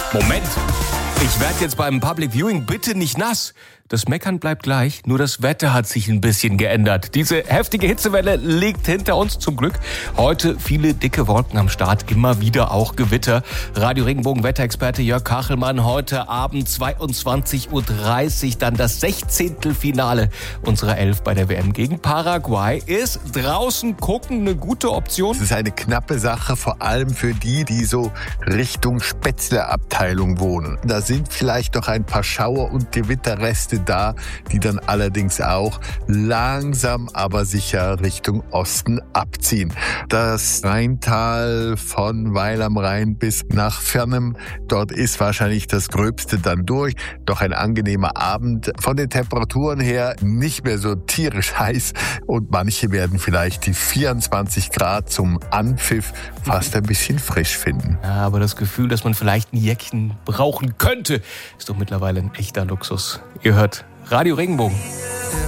Moment, ich werde jetzt beim Public Viewing bitte nicht nass. Das Meckern bleibt gleich, nur das Wetter hat sich ein bisschen geändert. Diese heftige Hitzewelle liegt hinter uns zum Glück. Heute viele dicke Wolken am Start, immer wieder auch Gewitter. Radio Regenbogen Wetterexperte Jörg Kachelmann, heute Abend 22:30 Uhr, dann das 16. Finale unserer 11 bei der WM gegen Paraguay. Ist draußen gucken eine gute Option? Es ist eine knappe Sache, vor allem für die so Richtung Spätzle-Abteilung wohnen. Da sind vielleicht noch ein paar Schauer- und Gewitterreste da, die dann allerdings auch langsam, aber sicher Richtung Osten abziehen. Das Rheintal von Weil am Rhein bis nach Fernem, dort ist wahrscheinlich das Gröbste dann durch. Doch ein angenehmer Abend. Von den Temperaturen her nicht mehr so tierisch heiß und manche werden vielleicht die 24 Grad zum Anpfiff fast ein bisschen frisch finden. Ja, aber das Gefühl, dass man vielleicht ein Jäckchen brauchen könnte, ist doch mittlerweile ein echter Luxus. Ihr hört Radio Regenbogen.